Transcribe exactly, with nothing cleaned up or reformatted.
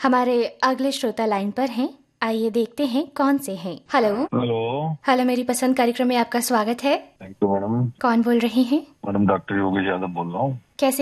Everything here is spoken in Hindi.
हमारे अगले श्रोता लाइन पर हैं। आइए देखते हैं कौन से हैं। Hello hello. हेलो, मेरी पसंद कार्यक्रम में आपका स्वागत है। Thank you madam. कौन बोल रही हैं? मैडम डॉक्टर योगेश यादव बोल रहा हूँ।